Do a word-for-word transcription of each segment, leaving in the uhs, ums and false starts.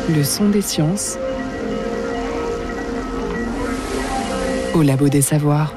Le son des sciences au Labo des Savoirs.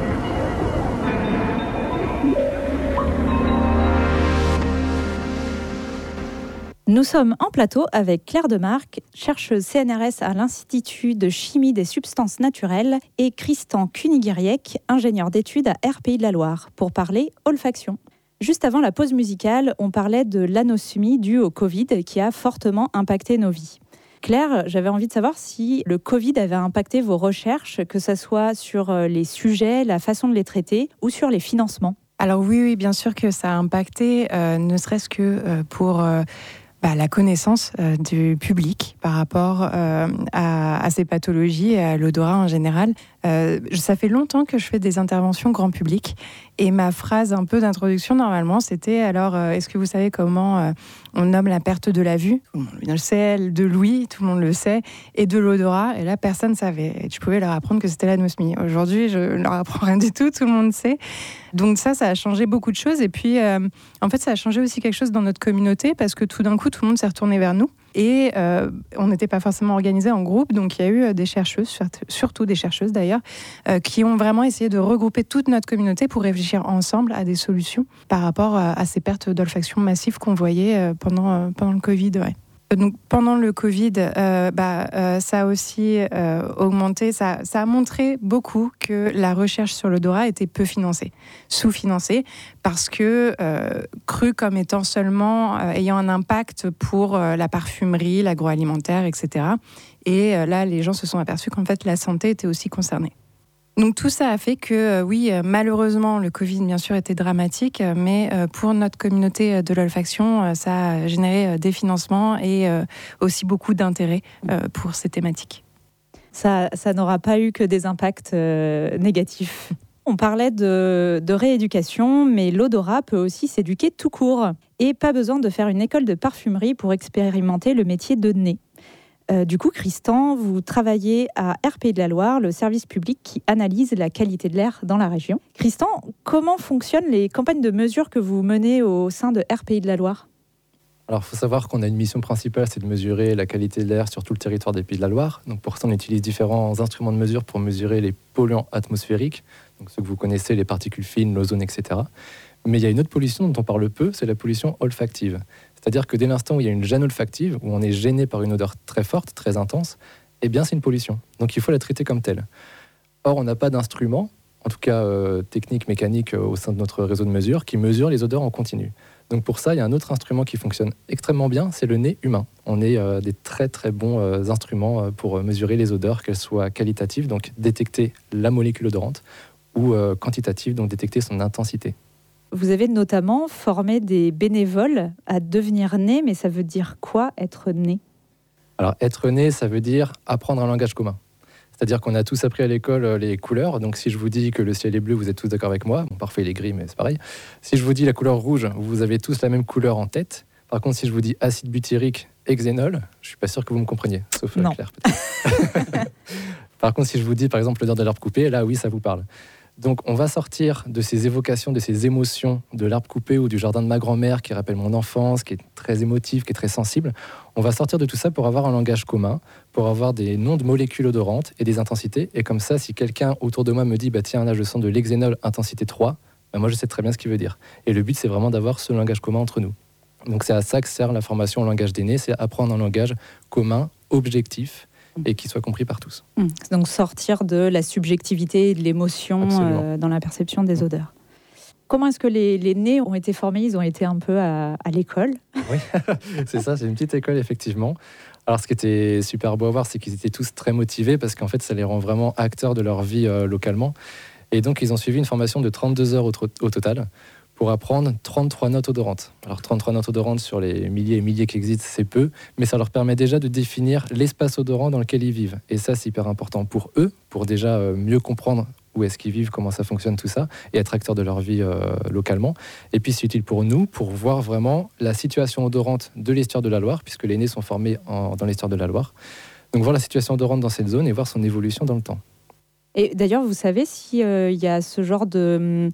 Nous sommes en plateau avec Claire Demarque, chercheuse C N R S à l'Institut de chimie des substances naturelles, et Christan Kunigiriek, ingénieur d'études à R P I de la Loire, pour parler olfaction. Juste avant la pause musicale, on parlait de l'anosmie due au Covid qui a fortement impacté nos vies. Claire, j'avais envie de savoir si le Covid avait impacté vos recherches, que ce soit sur les sujets, la façon de les traiter ou sur les financements. Alors oui, oui, bien sûr que ça a impacté, euh, ne serait-ce que euh, pour... Euh, Bah, la connaissance euh, du public par rapport euh, à, à ces pathologies et à l'odorat en général. Euh, ça fait longtemps que je fais des interventions grand public et ma phrase un peu d'introduction normalement c'était alors euh, est-ce que vous savez comment euh, on nomme la perte de la vue? Tout le monde le sait, de l'ouïe, tout le monde le sait, et de l'odorat, et là personne ne savait. Et tu pouvais leur apprendre que c'était l'anosmie. Aujourd'hui je ne leur apprends rien du tout, tout le monde sait. Donc ça, ça a changé beaucoup de choses. Et puis, euh, en fait, ça a changé aussi quelque chose dans notre communauté parce que tout d'un coup, tout le monde s'est retourné vers nous. Et euh, on n'était pas forcément organisés en groupe. Donc, il y a eu des chercheuses, surtout des chercheuses d'ailleurs, euh, qui ont vraiment essayé de regrouper toute notre communauté pour réfléchir ensemble à des solutions par rapport à, à ces pertes d'olfaction massives qu'on voyait pendant, euh, pendant le Covid. Ouais. Donc, pendant le Covid, euh, bah, euh, ça a aussi euh, augmenté, ça, ça a montré beaucoup que la recherche sur l'odorat était peu financée, sous-financée, parce que euh, crue comme étant seulement euh, ayant un impact pour euh, la parfumerie, l'agroalimentaire, et cetera. Et euh, là, les gens se sont aperçus qu'en fait, la santé était aussi concernée. Donc tout ça a fait que, euh, oui, euh, malheureusement, le Covid, bien sûr, était dramatique, euh, mais euh, pour notre communauté de l'olfaction, euh, ça a généré euh, des financements et euh, aussi beaucoup d'intérêt euh, pour ces thématiques. Ça, ça n'aura pas eu que des impacts euh, négatifs. On parlait de, de rééducation, mais l'odorat peut aussi s'éduquer tout court. Et pas besoin de faire une école de parfumerie pour expérimenter le métier de nez. Euh, du coup, Christan, vous travaillez à R P I de la Loire, le service public qui analyse la qualité de l'air dans la région. Christan, comment fonctionnent les campagnes de mesure que vous menez au sein de R P I de la Loire ? Alors, il faut savoir qu'on a une mission principale, c'est de mesurer la qualité de l'air sur tout le territoire des Pays de la Loire. Donc, pour ça, on utilise différents instruments de mesure pour mesurer les polluants atmosphériques, donc ceux que vous connaissez, les particules fines, l'ozone, et cetera. Mais il y a une autre pollution dont on parle peu, c'est la pollution olfactive. C'est-à-dire que dès l'instant où il y a une gêne olfactive, où on est gêné par une odeur très forte, très intense, eh bien c'est une pollution. Donc il faut la traiter comme telle. Or, on n'a pas d'instrument, en tout cas euh, technique, mécanique, euh, au sein de notre réseau de mesure, qui mesure les odeurs en continu. Donc pour ça, il y a un autre instrument qui fonctionne extrêmement bien, c'est le nez humain. On est euh, des très très bons euh, instruments euh, pour mesurer les odeurs, qu'elles soient qualitatives, donc détecter la molécule odorante, ou euh, quantitatives, donc détecter son intensité. Vous avez notamment formé des bénévoles à devenir nez, mais ça veut dire quoi, être nez ? Alors, être nez, ça veut dire apprendre un langage commun. C'est-à-dire qu'on a tous appris à l'école les couleurs. Donc, si je vous dis que le ciel est bleu, vous êtes tous d'accord avec moi. Bon, parfois, il est gris, mais c'est pareil. Si je vous dis la couleur rouge, vous avez tous la même couleur en tête. Par contre, si je vous dis acide butyrique et xénol, je suis pas sûr que vous me compreniez, sauf non. Claire, peut-être. Par contre, si je vous dis, par exemple, l'odeur de l'herbe coupée, là, oui, ça vous parle. Donc, on va sortir de ces évocations, de ces émotions de l'arbre coupé ou du jardin de ma grand-mère qui rappelle mon enfance, qui est très émotif, qui est très sensible. On va sortir de tout ça pour avoir un langage commun, pour avoir des noms de molécules odorantes et des intensités. Et comme ça, si quelqu'un autour de moi me dit bah, « Tiens, là, je sens de l'hexénol intensité trois », bah, moi, je sais très bien ce qu'il veut dire. Et le but, c'est vraiment d'avoir ce langage commun entre nous. Donc, c'est à ça que sert la formation au langage des nez, c'est apprendre un langage commun, objectif, et qui soit compris par tous. Mmh. Donc sortir de la subjectivité et de l'émotion euh, dans la perception des mmh. odeurs. Comment est-ce que les, les nez ont été formés ? Ils ont été un peu à, à l'école. Oui, c'est ça, c'est une petite école, effectivement. Alors, ce qui était super beau à voir, c'est qu'ils étaient tous très motivés parce qu'en fait, ça les rend vraiment acteurs de leur vie euh, localement. Et donc, ils ont suivi une formation de trente-deux heures au, au total pour apprendre trente-trois notes odorantes. Alors, trente-trois notes odorantes sur les milliers et milliers qui existent, c'est peu, mais ça leur permet déjà de définir l'espace odorant dans lequel ils vivent. Et ça, c'est hyper important pour eux, pour déjà euh, mieux comprendre où est-ce qu'ils vivent, comment ça fonctionne, tout ça, et être acteurs de leur vie euh, localement. Et puis, c'est utile pour nous, pour voir vraiment la situation odorante de l'estuaire de la Loire, puisque les nez sont formés en, dans l'estuaire de la Loire. Donc, voir la situation odorante dans cette zone et voir son évolution dans le temps. Et d'ailleurs, vous savez s'il euh, y a ce genre de...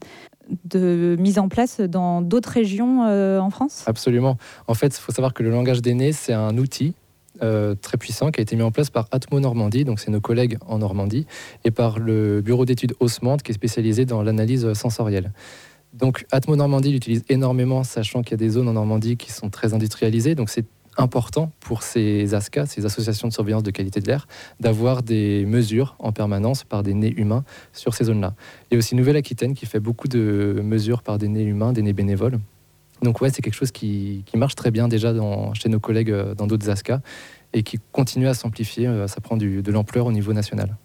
de mise en place dans d'autres régions euh, en France ? Absolument. En fait, il faut savoir que le langage des nez, c'est un outil euh, très puissant qui a été mis en place par Atmo Normandie, donc c'est nos collègues en Normandie, et par le bureau d'études Haussmann qui est spécialisé dans l'analyse sensorielle. Donc Atmo Normandie l'utilise énormément, sachant qu'il y a des zones en Normandie qui sont très industrialisées, donc c'est important pour ces A S C A, ces associations de surveillance de qualité de l'air, d'avoir des mesures en permanence par des nez humains sur ces zones-là. Il y a aussi Nouvelle-Aquitaine qui fait beaucoup de mesures par des nez humains, des nez bénévoles. Donc ouais, c'est quelque chose qui, qui marche très bien déjà dans, chez nos collègues dans d'autres A S C A et qui continue à s'amplifier, ça prend du, de l'ampleur au niveau national.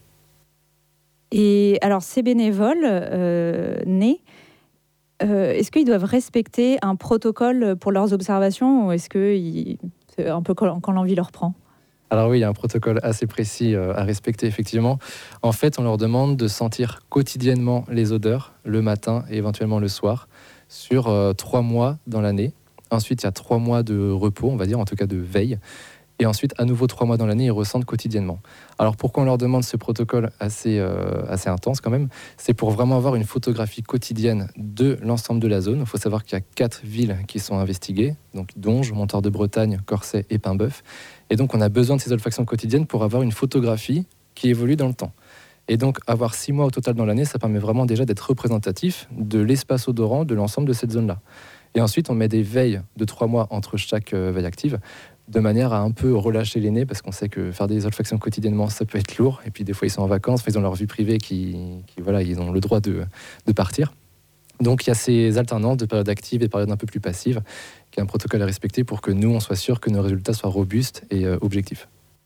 Et alors ces bénévoles euh, nés, euh, est-ce qu'ils doivent respecter un protocole pour leurs observations ou est-ce que ils, c'est un peu quand, quand l'envie leur prend ? Alors oui, il y a un protocole assez précis à respecter, effectivement. En fait, on leur demande de sentir quotidiennement les odeurs, le matin et éventuellement le soir, sur euh, trois mois dans l'année. Ensuite, il y a trois mois de repos, on va dire, en tout cas de veille. Et ensuite, à nouveau, trois mois dans l'année, ils ressentent quotidiennement. Alors, pourquoi on leur demande ce protocole assez, euh, assez intense quand même ? C'est pour vraiment avoir une photographie quotidienne de l'ensemble de la zone. Il faut savoir qu'il y a quatre villes qui sont investiguées, donc Donge, Montoire de Bretagne, Corsay et Paimboeuf. Et donc, on a besoin de ces olfactions quotidiennes pour avoir une photographie qui évolue dans le temps. Et donc, avoir six mois au total dans l'année, ça permet vraiment déjà d'être représentatif de l'espace odorant de l'ensemble de cette zone-là. Et ensuite, on met des veilles de trois mois entre chaque euh, veille active, de manière à un peu relâcher les nez, parce qu'on sait que faire des olfactions quotidiennement, ça peut être lourd. Et puis, des fois, ils sont en vacances, ils ont leur vie privée, qui, qui voilà, ils ont le droit de, de partir. Donc, il y a ces alternances de périodes actives et de périodes un peu plus passives, qui est un protocole à respecter pour que nous, on soit sûr que nos résultats soient robustes et euh, objectifs.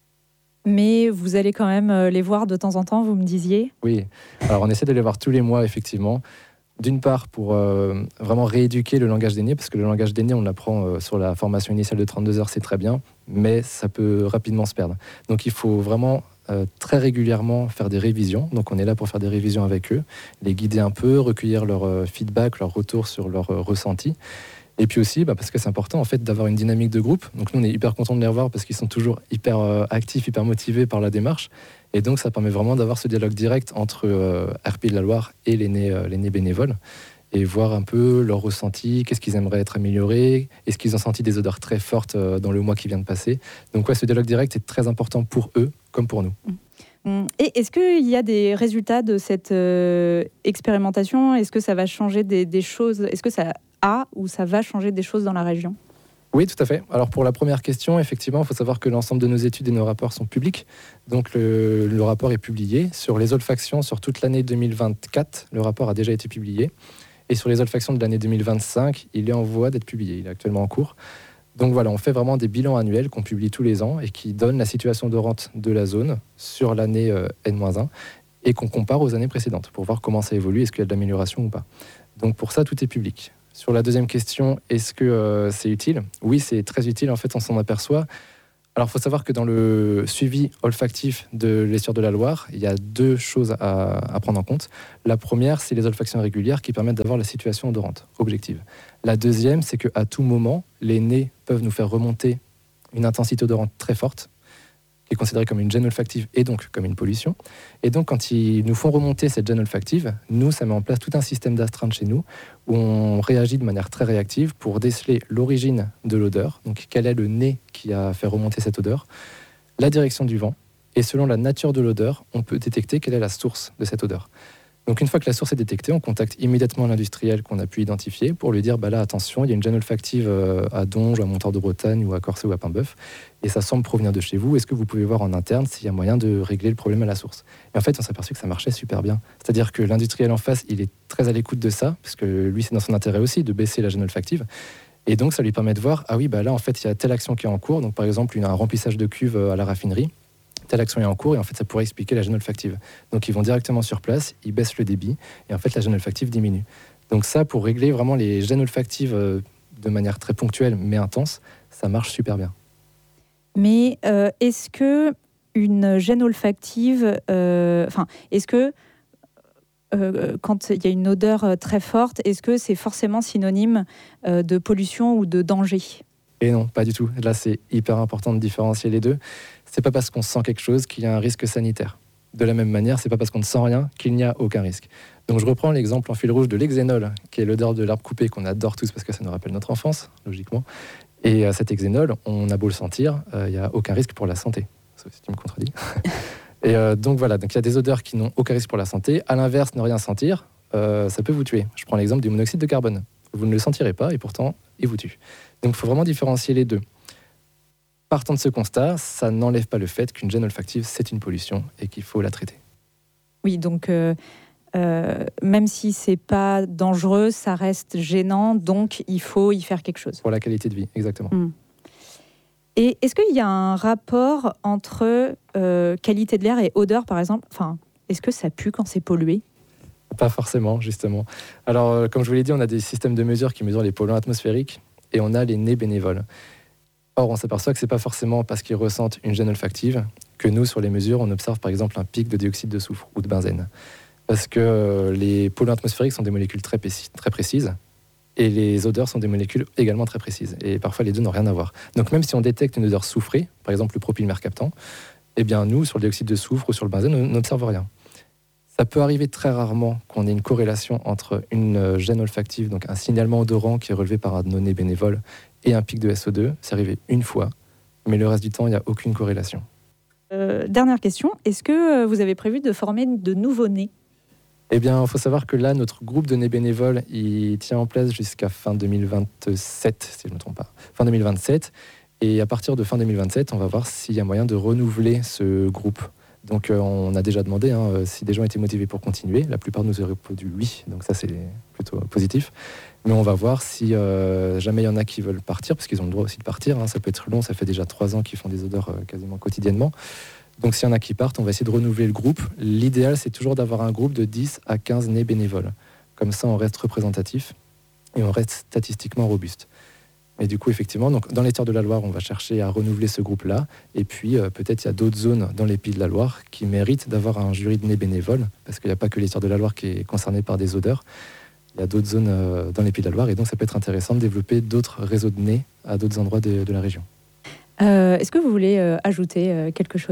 Mais vous allez quand même les voir de temps en temps, vous me disiez ? Oui, alors on essaie de les voir tous les mois, effectivement. D'une part, pour euh, vraiment rééduquer le langage des nez, parce que le langage des nez, on l'apprend euh, sur la formation initiale de trente-deux heures, c'est très bien, mais ça peut rapidement se perdre. Donc il faut vraiment euh, très régulièrement faire des révisions. Donc on est là pour faire des révisions avec eux, les guider un peu, recueillir leur euh, feedback, leur retour sur leur euh, ressenti. Et puis aussi, bah, parce que c'est important en fait d'avoir une dynamique de groupe. Donc nous, on est hyper contents de les revoir parce qu'ils sont toujours hyper euh, actifs, hyper motivés par la démarche. Et donc ça permet vraiment d'avoir ce dialogue direct entre euh, R P I de la Loire et les nez, euh, les nez bénévoles et voir un peu leur ressenti, qu'est-ce qu'ils aimeraient être améliorés, est-ce qu'ils ont senti des odeurs très fortes euh, dans le mois qui vient de passer. Donc ouais, ce dialogue direct est très important pour eux comme pour nous. Et est-ce qu'il y a des résultats de cette euh, expérimentation ? Est-ce que ça va changer des, des choses ? Est-ce que ça a ou ça va changer des choses dans la région ? Oui, tout à fait. Alors pour la première question, effectivement, il faut savoir que l'ensemble de nos études et nos rapports sont publics. Donc le, le rapport est publié. Sur les olfactions, sur toute l'année deux mille vingt-quatre, le rapport a déjà été publié. Et sur les olfactions de l'année deux mille vingt-cinq, il est en voie d'être publié. Il est actuellement en cours. Donc voilà, on fait vraiment des bilans annuels qu'on publie tous les ans et qui donnent la situation odorante de la zone sur l'année euh, N moins un et qu'on compare aux années précédentes pour voir comment ça évolue, est-ce qu'il y a de l'amélioration ou pas. Donc pour ça, tout est public. Sur la deuxième question, est-ce que euh, c'est utile ? Oui, c'est très utile, en fait, on s'en aperçoit. Alors, il faut savoir que dans le suivi olfactif de l'Estuaire de la Loire, il y a deux choses à, à prendre en compte. La première, c'est les olfactions régulières qui permettent d'avoir la situation odorante objective. La deuxième, c'est qu'à tout moment, les nez peuvent nous faire remonter une intensité odorante très forte, qui est considérée comme une gêne olfactive et donc comme une pollution. Et donc, quand ils nous font remonter cette gêne olfactive, nous, ça met en place tout un système d'astreinte chez nous où on réagit de manière très réactive pour déceler l'origine de l'odeur, donc quel est le nez qui a fait remonter cette odeur, la direction du vent, et selon la nature de l'odeur, on peut détecter quelle est la source de cette odeur. Donc une fois que la source est détectée, on contacte immédiatement l'industriel qu'on a pu identifier pour lui dire bah là attention, il y a une gêne olfactive à Donge, à Montoire de Bretagne ou à Corsay ou à Paimboeuf et ça semble provenir de chez vous. Est-ce que vous pouvez voir en interne s'il y a moyen de régler le problème à la source ? Et en fait, on s'est aperçu que ça marchait super bien. C'est-à-dire que l'industriel en face, il est très à l'écoute de ça parce que lui, c'est dans son intérêt aussi de baisser la gêne olfactive. Et donc ça lui permet de voir ah oui bah là en fait il y a telle action qui est en cours. Donc par exemple une, un remplissage de cuve à la raffinerie. Telle action est en cours et en fait ça pourrait expliquer la gêne olfactive. Donc ils vont directement sur place, ils baissent le débit et en fait la gêne olfactive diminue. Donc ça pour régler vraiment les gênes olfactives de manière très ponctuelle mais intense, ça marche super bien. Mais euh, est-ce que une gêne olfactive, euh, enfin est-ce que euh, quand il y a une odeur très forte, est-ce que c'est forcément synonyme euh, de pollution ou de danger ? Et non, pas du tout. Là, c'est hyper important de différencier les deux. C'est pas parce qu'on sent quelque chose qu'il y a un risque sanitaire. De la même manière, c'est pas parce qu'on ne sent rien qu'il n'y a aucun risque. Donc je reprends l'exemple en fil rouge de l'hexénol, qui est l'odeur de l'arbre coupé qu'on adore tous parce que ça nous rappelle notre enfance, logiquement. Et euh, cet hexénol, on a beau le sentir, il euh, n'y a aucun risque pour la santé. Sauf si tu me contredis. Et euh, donc voilà, donc il y a des odeurs qui n'ont aucun risque pour la santé. À l'inverse, ne rien sentir, euh, ça peut vous tuer. Je prends l'exemple du monoxyde de carbone. Vous ne le sentirez pas et pourtant, il vous tue. Donc il faut vraiment différencier les deux. Partant de ce constat, ça n'enlève pas le fait qu'une gêne olfactive, c'est une pollution et qu'il faut la traiter. Oui, donc euh, euh, même si c'est pas dangereux, ça reste gênant, donc il faut y faire quelque chose. Pour la qualité de vie, exactement. Mmh. Et est-ce qu'il y a un rapport entre euh, qualité de l'air et odeur, par exemple ? Enfin, est-ce que ça pue quand c'est pollué ? Pas forcément, justement. Alors, euh, comme je vous l'ai dit, on a des systèmes de mesure qui mesurent les polluants atmosphériques et on a les nez bénévoles. Or, on s'aperçoit que ce n'est pas forcément parce qu'ils ressentent une gêne olfactive que nous, sur les mesures, on observe par exemple un pic de dioxyde de soufre ou de benzène. Parce que euh, les polluants atmosphériques sont des molécules très, précis, très précises et les odeurs sont des molécules également très précises. Et parfois, les deux n'ont rien à voir. Donc, même si on détecte une odeur soufrée, par exemple le propylmercaptan, eh bien, nous, sur le dioxyde de soufre ou sur le benzène, on n'observe rien. Ça peut arriver très rarement qu'on ait une corrélation entre une gêne olfactive, donc un signalement odorant qui est relevé par un de nos nez bénévoles, et un pic de S O deux. C'est arrivé une fois, mais le reste du temps, il n'y a aucune corrélation. Euh, dernière question, est-ce que vous avez prévu de former de nouveaux nez ? Eh bien, il faut savoir que là, notre groupe de nez bénévoles, il tient en place jusqu'à fin deux mille vingt-sept, si je ne me trompe pas. Fin deux mille vingt-sept. Et à partir de fin deux mille vingt-sept, on va voir s'il y a moyen de renouveler ce groupe. Donc, euh, on a déjà demandé hein, si des gens étaient motivés pour continuer. La plupart nous auraient répondu oui, donc ça, c'est plutôt positif. Mais on va voir si euh, jamais il y en a qui veulent partir, parce qu'ils ont le droit aussi de partir. Hein, ça peut être long, ça fait déjà trois ans qu'ils font des odeurs euh, quasiment quotidiennement. Donc s'il y en a qui partent, on va essayer de renouveler le groupe. L'idéal, c'est toujours d'avoir un groupe de dix à quinze nez bénévoles. Comme ça, on reste représentatif et on reste statistiquement robuste. Et du coup, effectivement, donc, dans les Terres de la Loire, on va chercher à renouveler ce groupe-là. Et puis, euh, peut-être il y a d'autres zones dans les Pays de la Loire qui méritent d'avoir un jury de nez bénévoles, parce qu'il n'y a pas que les Terres de la Loire qui est concerné par des odeurs. Il y a d'autres zones euh, dans les Pays de la Loire, et donc ça peut être intéressant de développer d'autres réseaux de nez à d'autres endroits de, de la région. Euh, est-ce que vous voulez euh, ajouter euh, quelque chose ?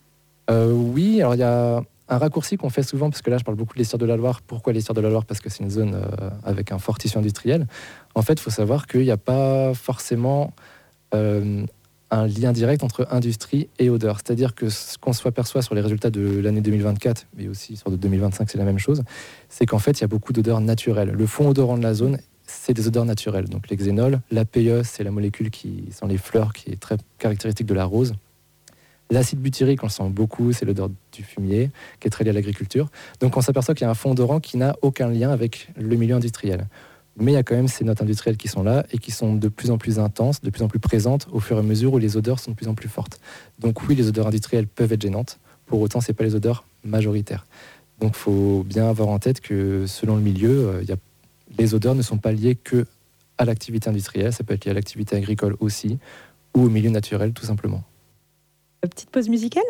Euh, oui, alors il y a un raccourci qu'on fait souvent, parce que là je parle beaucoup de l'Estière de la Loire. Pourquoi l'Estière de la Loire ? Parce que c'est une zone euh, avec un fort tissu industriel. En fait, il faut savoir qu'il n'y a pas forcément euh, un lien direct entre industrie et odeur. C'est-à-dire que ce qu'on s'aperçoit sur les résultats de l'année deux mille vingt-quatre, mais aussi sur de deux mille vingt-cinq, c'est la même chose, c'est qu'en fait il y a beaucoup d'odeurs naturelles. Le fond odorant de la zone, c'est des odeurs naturelles. Donc l'hexénol, l'A P E, c'est la molécule qui sent les fleurs, qui est très caractéristique de la rose. L'acide butyrique, on le sent beaucoup, c'est l'odeur du fumier, qui est très liée à l'agriculture. Donc on s'aperçoit qu'il y a un fond odorant qui n'a aucun lien avec le milieu industriel. Mais il y a quand même ces notes industrielles qui sont là et qui sont de plus en plus intenses, de plus en plus présentes au fur et à mesure où les odeurs sont de plus en plus fortes. Donc oui, les odeurs industrielles peuvent être gênantes, pour autant, ce n'est pas les odeurs majoritaires. Donc il faut bien avoir en tête que selon le milieu, euh, y a... les odeurs ne sont pas liées que à l'activité industrielle, ça peut être lié à l'activité agricole aussi, ou au milieu naturel tout simplement. Petite pause musicale maintenant ?